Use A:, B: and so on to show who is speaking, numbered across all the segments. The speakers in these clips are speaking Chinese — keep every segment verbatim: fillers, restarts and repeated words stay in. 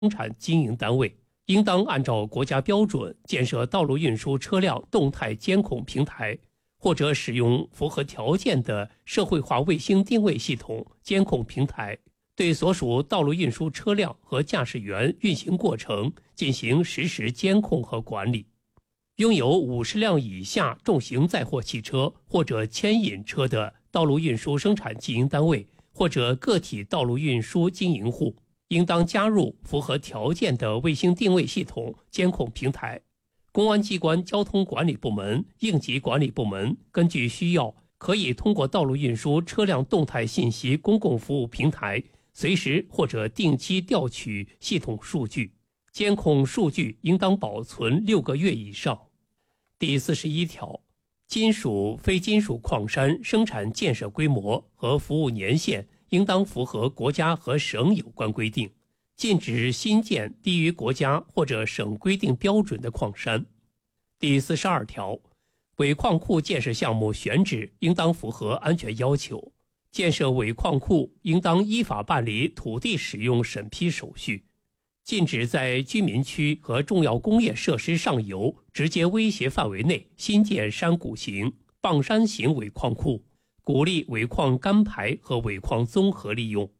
A: 产经营单位应当按照国家标准建设道路运输车辆动态监控平台，或者使用符合条件的社会化卫星定位系统监控平台，对所属道路运输车辆和驾驶员运行过程进行实时监控和管理。拥有五十辆以下重型载货汽车或者牵引车的道路运输生产经营单位或者个体道路运输经营户，应当加入符合条件的卫星定位系统监控平台。公安机关交通管理部门、应急管理部门根据需要，可以通过道路运输车辆动态信息公共服务平台随时或者定期调取系统数据，监控数据应当保存六个月以上。第四十一条，金属、非金属矿山生产建设规模和服务年限应当符合国家和省有关规定，禁止新建低于国家或者省规定标准的矿山。第四十二条，尾矿库建设项目选址应当符合安全要求，建设尾矿库应当依法办理土地使用审批手续，禁止在居民区和重要工业设施上游直接威胁范围内新建山谷型、傍山型尾矿库，鼓励尾矿干排和尾矿综合利用。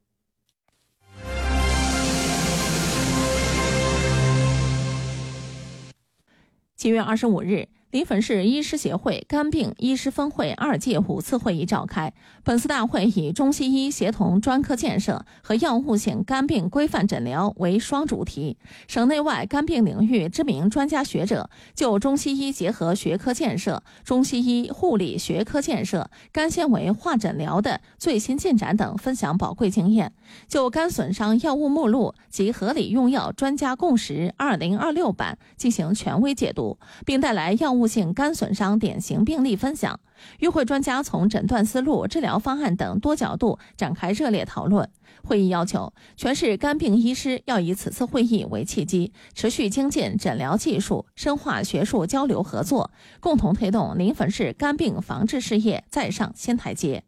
B: 七月二十五日，临汾市医师协会肝病医师分会二届五次会议召开。本次大会以中西医协同专科建设和药物性肝病规范诊疗为双主题，省内外肝病领域知名专家学者就中西医结合学科建设、中西医护理学科建设、肝纤维化诊疗的最新进展等分享宝贵经验，就肝损伤药物目录及合理用药专家共识二零二六版进行权威解读，并带来药物性肝损伤典型病例分享。与会专家从诊断思路、治疗方案等多角度展开热烈讨论。会议要求，全市肝病医师要以此次会议为契机，持续精进诊疗技术，深化学术交流合作，共同推动临汾市肝病防治事业再上新台阶。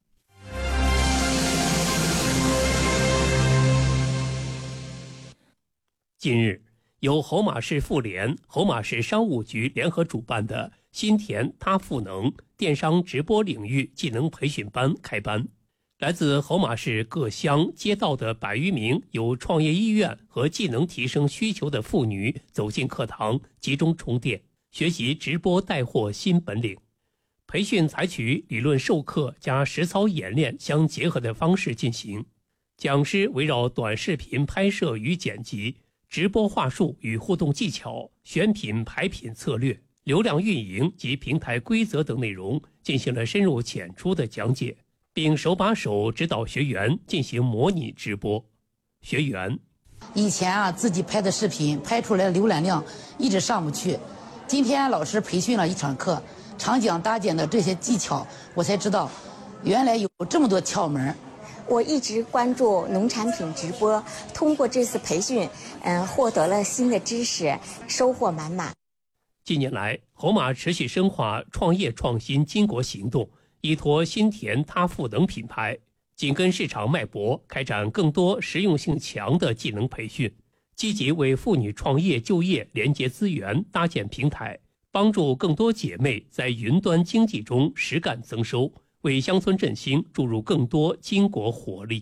A: 近日，由侯马市妇联、侯马市商务局联合主办的新田他赋能电商直播领域技能培训班开班。来自侯马市各乡街道的百余名有创业意愿和技能提升需求的妇女走进课堂，集中充电，学习直播带货新本领。培训采取理论授课加实操演练相结合的方式进行，讲师围绕短视频拍摄与剪辑、直播话术与互动技巧、选品排品策略、流量运营及平台规则等内容进行了深入浅出的讲解，并手把手指导学员进行模拟直播。学员：
C: 以前啊，自己拍的视频拍出来浏览量一直上不去，今天老师培训了一场课，长讲搭建的这些技巧，我才知道原来有这么多窍门。
D: 我一直关注农产品直播，通过这次培训，嗯，获得了新的知识，收获满满。
A: 近年来，侯马持续深化创业创新巾帼行动，依托新田他赋能品牌，紧跟市场脉搏，开展更多实用性强的技能培训，积极为妇女创业就业连接资源搭建平台，帮助更多姐妹在云端经济中实干增收，为乡村振兴注入更多巾帼活力。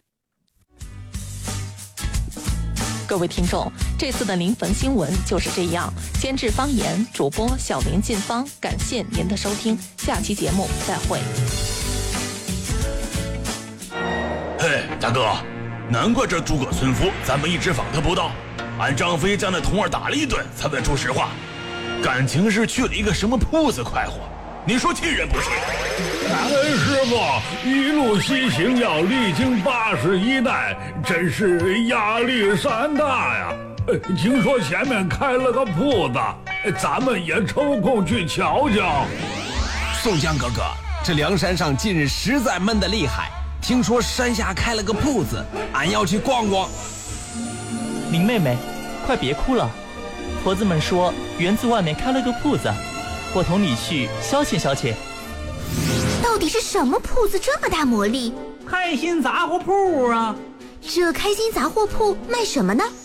B: 各位听众，这次的临汾新闻就是这样。监制方言，主播小林进芳，感谢您的收听，下期节目再会。
E: 嘿，大哥，难怪这诸葛村夫咱们一直访他不到，俺张飞将那童儿打了一顿，才问出实话，感情是去了一个什么铺子快活。你说气人不气？
F: 感恩师傅，一路西行要历经八十一代，真是压力山大呀。听说前面开了个铺子，咱们也抽空去瞧瞧。
G: 宋江哥哥，这梁山上近日实在闷得厉害，听说山下开了个铺子，俺要去逛逛。
H: 林妹妹，快别哭了，婆子们说园子外面开了个铺子，我同你去消遣消遣。
I: 到底是什么铺子这么大魔力？
J: 开心杂货铺啊！
I: 这开心杂货铺卖什么呢？